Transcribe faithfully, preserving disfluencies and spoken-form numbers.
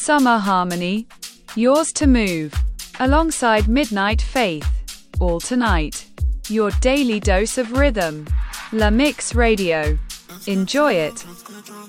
Summer Harmony, Yours to Move, alongside Midnight Faith, All Tonight. Your daily dose of rhythm. La Mix Radio. Enjoy it.